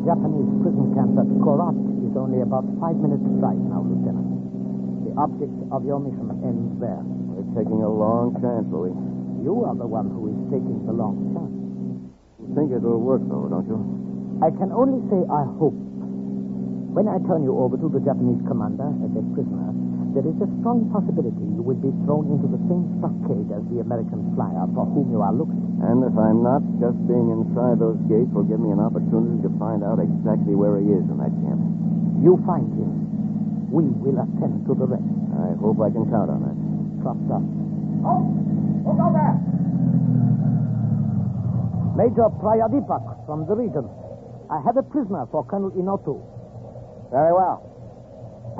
Japanese prison camp at Korat is only about 5 minutes' drive now, Lieutenant. The object of your mission ends there. We're taking a long chance, Louis. You are the one who is taking the long chance. You think it'll work, though, don't you? I can only say I hope. When I turn you over to the Japanese commander as a prisoner, there is a strong possibility you will be thrown into the same stockade as the American flyer for whom you are looking. And if I'm not, just being inside those gates will give me an opportunity to find out exactly where he is in that camp. You find him. We will attend to the rest. I hope I can count on that. Trust us. Oh, look out there! Major Prayadipak from the region. I have a prisoner for Colonel Inotu. Very well.